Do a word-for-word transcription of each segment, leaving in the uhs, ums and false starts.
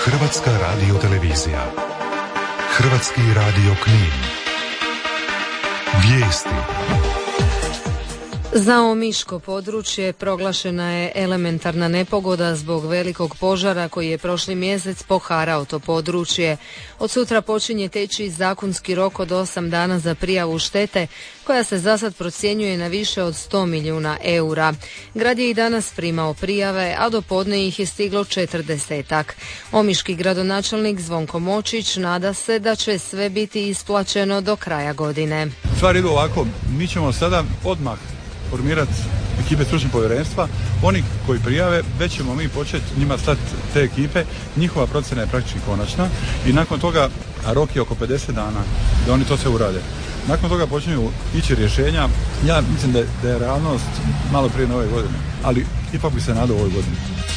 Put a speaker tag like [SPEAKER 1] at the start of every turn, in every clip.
[SPEAKER 1] Hrvatska radiotelevizija. Hrvatski radio Knin. Vijesti.
[SPEAKER 2] Za omiško područje proglašena je elementarna nepogoda zbog velikog požara koji je prošli mjesec poharao to područje. Od sutra počinje teći zakonski rok od osam dana za prijavu štete, koja se zasad procjenjuje na više od sto milijuna eura. Grad je i danas primao prijave, a do podne ih je stiglo četrdesetak. Omiški gradonačelnik Zvonko Močić nada se da će sve biti isplaćeno do kraja godine.
[SPEAKER 3] Stvar idu ovako, mi ćemo sada odmah formirati ekipe stručnih povjerenstva. Oni koji prijave, već ćemo mi početi njima slati te ekipe. Njihova procjena je praktički konačna i nakon toga, a rok je oko pedeset dana da oni to sve urade. Nakon toga počinju ići rješenja. Ja mislim da je, da je realnost malo prije nove godine, ali ipak bi se nadao ovoj godini.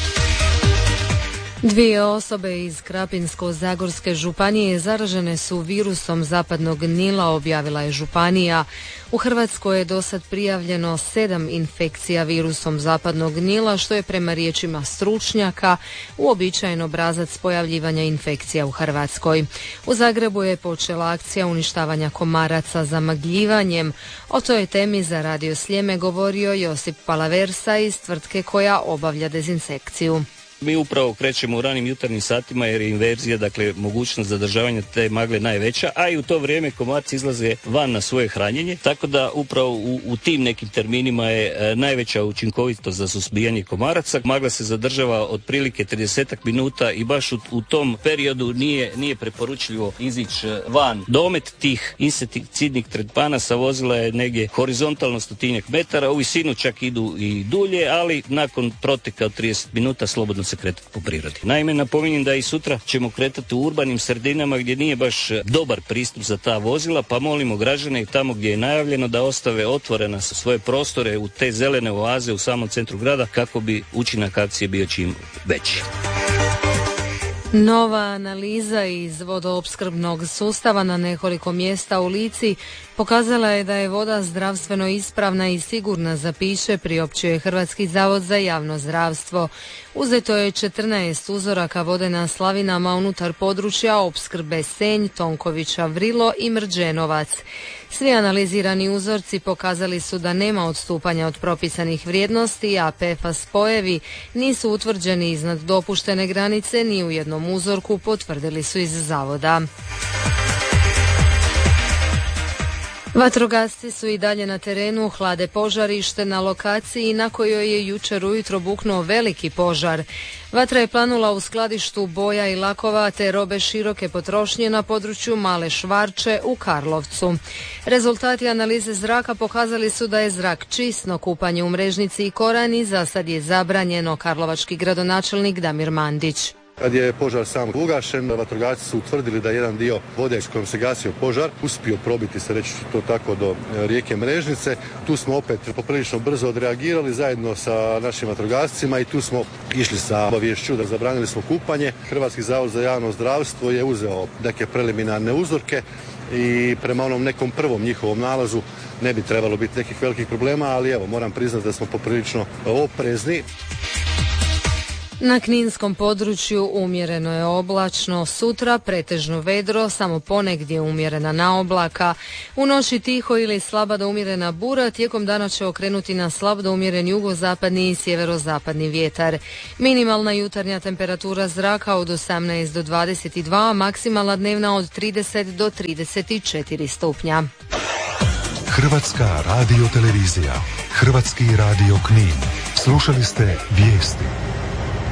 [SPEAKER 2] Dvije osobe iz Krapinsko-zagorske županije zaražene su virusom zapadnog Nila, objavila je županija. U Hrvatskoj je dosad prijavljeno sedam infekcija virusom zapadnog Nila, što je prema riječima stručnjaka uobičajen obrazac pojavljivanja infekcija u Hrvatskoj. U Zagrebu je počela akcija uništavanja komaraca zamagljivanjem. O toj temi za Radio Sljeme govorio Josip Palaversa iz tvrtke koja obavlja dezinsekciju.
[SPEAKER 4] Mi upravo krećemo u ranim jutarnjim satima jer je inverzija, dakle mogućnost zadržavanja te magle najveća, a i u to vrijeme komarci izlaze van na svoje hranjenje, tako da upravo u, u tim nekim terminima je e, najveća učinkovitost za suzbijanje komaraca. Magla se zadržava otprilike tridesetak minuta i baš u, u tom periodu nije, nije preporučljivo izići van. Domet tih insekticidnih tretmana sa vozila je negdje horizontalno stotinjak metara, u visinu čak idu i dulje, ali nakon proteka od trideset minuta slobodno se kretati po prirodi. Naime, napominjem da i sutra ćemo kretati u urbanim sredinama gdje nije baš dobar pristup za ta vozila, pa molimo građane i tamo gdje je najavljeno da ostave otvorena svoje prostore u te zelene oaze u samom centru grada kako bi učinak akcije bio čim veći.
[SPEAKER 2] Nova analiza iz vodoopskrbnog sustava na nekoliko mjesta u Lici pokazala je da je voda zdravstveno ispravna i sigurna za piće, priopćuje Hrvatski zavod za javno zdravstvo. Uzeto je četrnaest uzoraka vode na slavinama unutar područja opskrbe Senj, Tonkovića, Vrilo i Mrđenovac. Svi analizirani uzorci pokazali su da nema odstupanja od propisanih vrijednosti, a P F A S spojevi nisu utvrđeni iznad dopuštene granice ni u jednom uzorku, potvrdili su iz zavoda. Vatrogasci su i dalje na terenu, hlade požarište na lokaciji na kojoj je jučer ujutro buknuo veliki požar. Vatra je planula u skladištu boja i lakova te robe široke potrošnje na području Male Švarče u Karlovcu. Rezultati analize zraka pokazali su da je zrak čist, no kupanje u Mrežnici i Korani za sad je zabranjeno, karlovački gradonačelnik Damir Mandić.
[SPEAKER 5] Kad je požar sam ugašen, vatrogasci su utvrdili da jedan dio vode s kojom se gasio požar uspio probiti se, reći to tako, do rijeke Mrežnice. Tu smo opet poprilično brzo odreagirali zajedno sa našim vatrogascima i tu smo išli sa obaviješću da zabranili smo kupanje. Hrvatski zavod za javno zdravstvo je uzeo neke preliminarne uzorke i prema onom nekom prvom njihovom nalazu ne bi trebalo biti nekih velikih problema, ali evo, moram priznati da smo poprilično oprezni.
[SPEAKER 2] Na kninskom području umjereno je oblačno, sutra pretežno vedro, samo ponegdje umjerena naoblaka. U noći tiho ili slaba do umjerena bura, tijekom dana će okrenuti na slab do umjeren jugozapadni i sjeverozapadni vjetar. Minimalna jutarnja temperatura zraka od osamnaest do dvadeset dva, a maksimalna dnevna od trideset do trideset četiri stupnja.
[SPEAKER 1] Hrvatska radiotelevizija. Hrvatski radio Knin. Slušali ste vijesti.